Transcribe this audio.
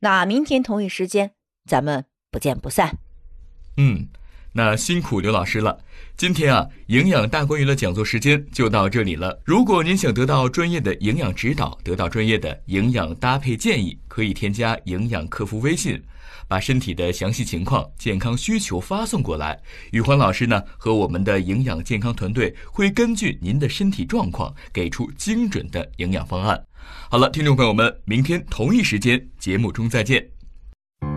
那明天同一时间咱们不见不散。 那辛苦刘老师了。今天营养大观园的讲座时间就到这里了。如果您想得到专业的营养指导，得到专业的营养搭配建议，可以添加营养客服微信，把身体的详细情况、健康需求发送过来。宇欢老师呢和我们的营养健康团队会根据您的身体状况给出精准的营养方案。好了，听众朋友们，明天同一时间节目中再见。